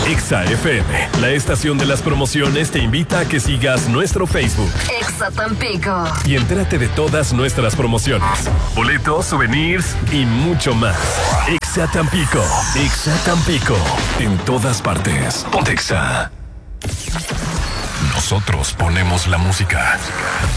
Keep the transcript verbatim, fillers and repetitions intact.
Exa F M, la estación de las promociones, te invita a que sigas nuestro Facebook. Exa Tampico. Y entérate de todas nuestras promociones, boletos, souvenirs y mucho más. Exa Tampico. Exa Tampico. En todas partes. Ponte Exa. Nosotros ponemos la música.